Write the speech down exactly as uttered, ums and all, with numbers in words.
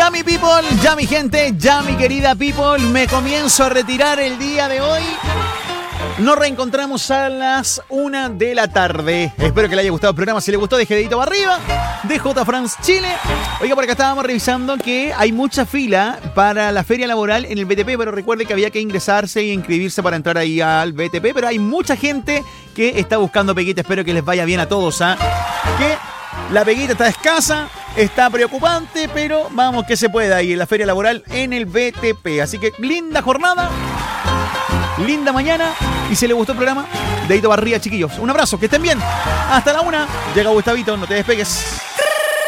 Ya mi people, ya mi gente, ya mi querida people, me comienzo a retirar el día de hoy. Nos reencontramos a las una de la tarde. Espero que le haya gustado el programa. Si le gustó, deje dedito para arriba. D J France Chile. Oiga, por acá estábamos revisando que hay mucha fila para la feria laboral en el B T P, pero recuerde que había que ingresarse y inscribirse para entrar ahí al B T P. Pero hay mucha gente que está buscando peguita. Espero que les vaya bien a todos, ¿ah? Que la peguita está escasa, está preocupante, pero vamos que se pueda ahí en la feria laboral en el B T P. Así que linda jornada, linda mañana. Y si les gustó el programa, dedito para arriba, chiquillos. Un abrazo, que estén bien. Hasta la una. Llega Gustavito, no te despegues.